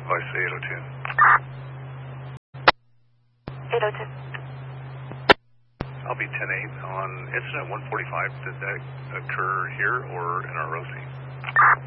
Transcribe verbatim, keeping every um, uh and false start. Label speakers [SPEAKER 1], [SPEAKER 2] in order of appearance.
[SPEAKER 1] Device eight oh two.
[SPEAKER 2] eight oh two.
[SPEAKER 1] I'll be ten eight on incident one forty-five. Did that occur here or in our O C?